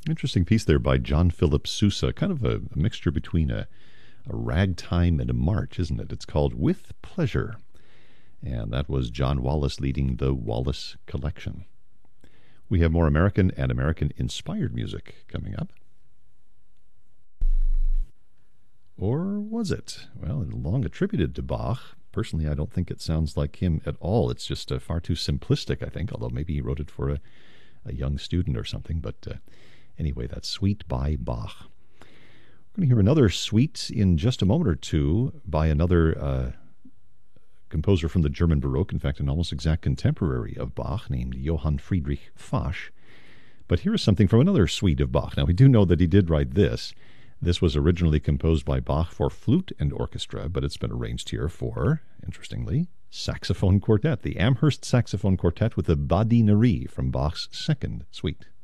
Interesting piece there by John Philip Sousa, kind of a mixture between a ragtime and a march, isn't it? It's called With Pleasure, and that was John Wallace leading the Wallace Collection. We have more American and American-inspired music coming up. Or was it? Well, long attributed to Bach. Personally, I don't think it sounds like him at all. It's just far too simplistic, I think, although maybe he wrote it for a young student or something. But anyway, that's Suite by Bach. We're going to hear another suite in just a moment or two by another composer from the German Baroque, in fact, an almost exact contemporary of Bach named Johann Friedrich Fasch. But here is something from another suite of Bach. Now, we do know that he did write this. This was originally composed by Bach for flute and orchestra, but it's been arranged here for, interestingly, saxophone quartet, the Amherst Saxophone Quartet with the Badinerie from Bach's second suite.